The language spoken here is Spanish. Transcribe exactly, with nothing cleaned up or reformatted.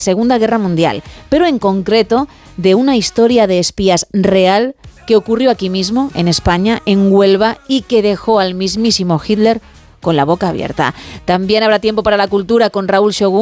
Segunda Guerra Mundial, pero en concreto de una historia de espías real que ocurrió aquí mismo, en España, en Huelva, y que dejó al mismísimo Hitler con la boca abierta. También habrá tiempo para la cultura con Raúl Shogun.